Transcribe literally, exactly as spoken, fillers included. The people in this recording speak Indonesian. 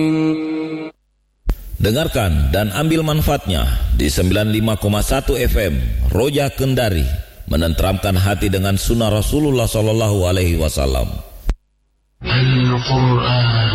Dengarkan dan ambil manfaatnya di sembilan puluh lima koma satu F M Roja Kendari, menenteramkan hati dengan sunnah Rasulullah Sallallahu Alaihi Wasallam. Al-Quran.